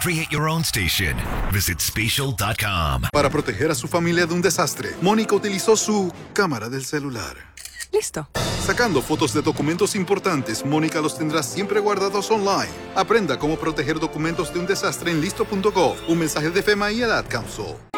Create your own station. Visit spatial.com. Para proteger a su familia de un desastre, Mónica utilizó su cámara del celular. Listo. Sacando fotos de documentos importantes, Mónica los tendrá siempre guardados online. Aprenda cómo proteger documentos de un desastre en listo.gov. Un mensaje de FEMA y el Ad Council.